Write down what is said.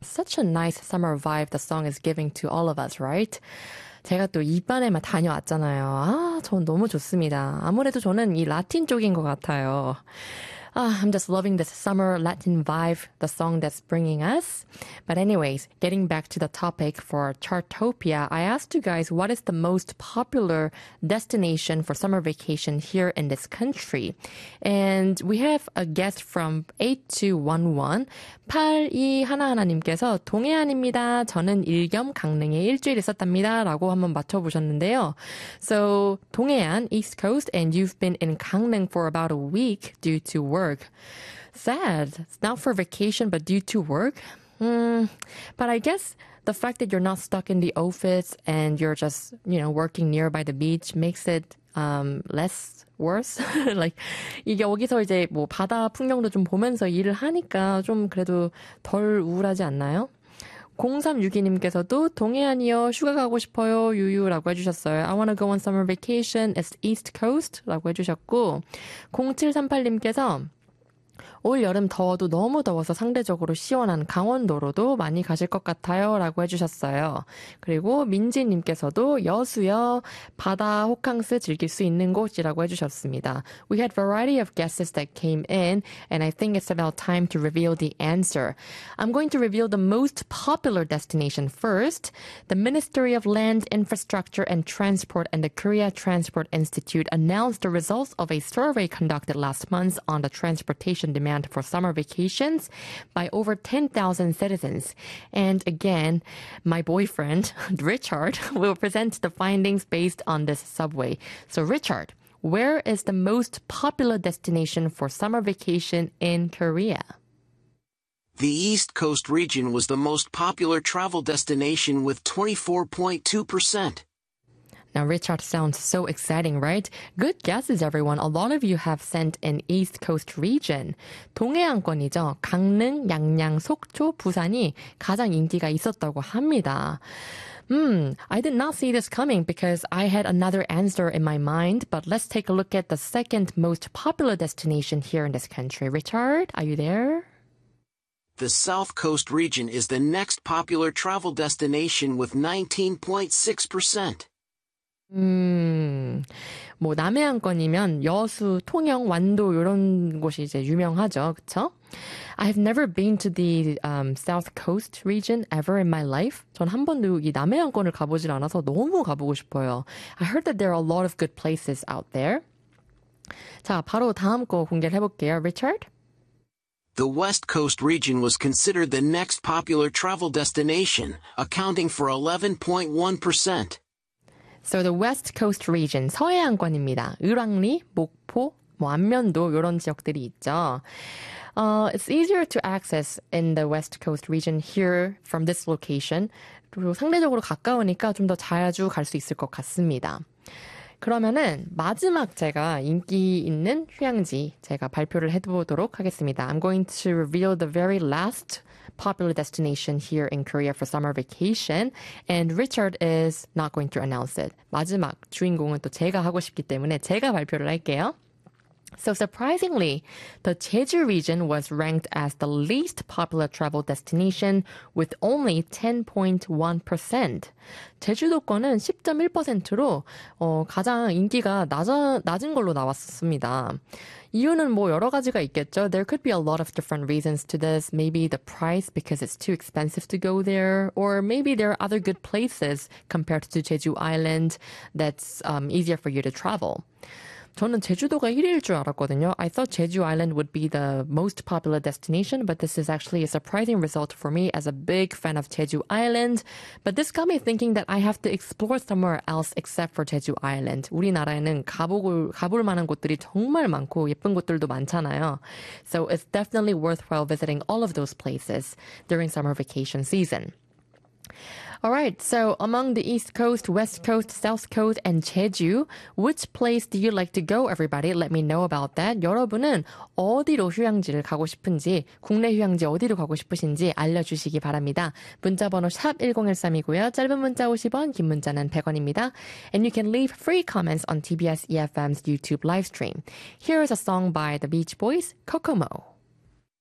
Such a nice summer vibe the song is giving to all of us, right? 제가 또 이번에만 다녀왔잖아요. 전 너무 좋습니다. 아무래도 저는 이 라틴 쪽인 것 같아요. I'm just loving this summer Latin vibe, the song that's bringing us. But anyways, getting back to the topic for Chartopia, I asked you guys what is the most popular destination for summer vacation here in this country. And we have a guest from 8211. 8211님께서 동해안입니다. 저는 일겸 강릉에 일주일 있었답니다. 라고 한번 맞춰보셨는데요. So, 동해안, East Coast, and you've been in Gangneung for about a week due to work. Sad. It's not for vacation, but due to work. But I guess the fact that you're not stuck in the office and you're just, working nearby the beach makes it less worse. like 이게 여기서 이제 뭐 바다 풍경도 좀 보면서 일을 하니까 좀 그래도 덜 우울하지 않나요? 0362님께서도 동해안이요. 휴가 가고 싶어요. 유유라고 해주셨어요. I wanna go on summer vacation. It's East Coast 라고 해주셨고 0738님께서 올 여름 더워도 너무 더워서 상대적으로 시원한 강원도로도 많이 가실 것 같아요. 라고 해주셨어요. 그리고 민지님께서도 여수요. 바다 호캉스 즐길 수 있는 곳이라고 해주셨습니다. We had variety of guesses that came in and I think it's about time to reveal the answer. I'm going to reveal the most popular destination first. The Ministry of Land, Infrastructure and Transport and the Korea Transport Institute announced the results of a survey conducted last month on the transportation demand for summer vacations by over 10,000 citizens. And again, my boyfriend, Richard, will present the findings based on this subway. So Richard, where is the most popular destination for summer vacation in Korea? The East Coast region was the most popular travel destination with 24.2%. Now, Richard sounds so exciting, right? Good guesses, everyone. A lot of you have sent an East Coast region. 동해안권이죠. 강릉, 양양, 속초, 부산이 가장 인기가 있었다고 합니다. I did not see this coming because I had another answer in my mind, but let's take a look at the second most popular destination here in this country. Richard, are you there? The South Coast region is the next popular travel destination with 19.6%. 뭐 남해안권이면 여수, 통영, 완도 이런 곳이 이제 유명하죠, 그렇죠? I've never been to the South Coast region ever in my life. 전 한 번도 이 남해안권을 가보질 않아서 너무 가보고 싶어요. I heard that there are a lot of good places out there. 자, 바로 다음 거 공개를 해볼게요, Richard. The West Coast region was considered the next popular travel destination, accounting for 11.1%. So the West Coast region, 서해안권입니다. 을왕리, 목포, 안면도 이런 지역들이 있죠. It's easier to access in the West Coast region here from this location. 그리고 상대적으로 가까우니까 좀 더 자주 갈 수 있을 것 같습니다. 그러면은 마지막 제가 인기 있는 휴양지 제가 발표를 해보도록 하겠습니다. I'm going to reveal the very last popular destination here in Korea for summer vacation. And Richard is not going to announce it. 마지막 주인공은 또 제가 하고 싶기 때문에 제가 발표를 할게요. So surprisingly, the Jeju region was ranked as the least popular travel destination with only 10.1%. 제주도권은 10.1%로 가장 인기가 낮은 걸로 나왔습니다. 이유는 뭐 여러 가지가 있겠죠. There could be a lot of different reasons to this. Maybe the price because it's too expensive to go there. Or maybe there are other good places compared to Jeju Island that's easier for you to travel. 저는 제주도가 1위일 줄 알았거든요. I thought Jeju Island would be the most popular destination, but this is actually a surprising result for me as a big fan of Jeju Island. But this got me thinking that I have to explore somewhere else except for Jeju Island. 우리나라에는 가볼 만한 곳들이 정말 많고 예쁜 곳들도 많잖아요. So it's definitely worthwhile visiting all of those places during summer vacation season. All right, so among the East Coast, West Coast, South Coast, and Jeju, which place do you like to go, everybody? Let me know about that. 여러분은 어디로 휴양지를 가고 싶은지, 국내 휴양지 어디로 가고 싶으신지 알려주시기 바랍니다. 문자번호 샵 1013이고요. 짧은 문자 50원, 긴 문자는 100원입니다. And you can leave free comments on TBS EFM's YouTube live stream. Here is a song by the Beach Boys, Kokomo.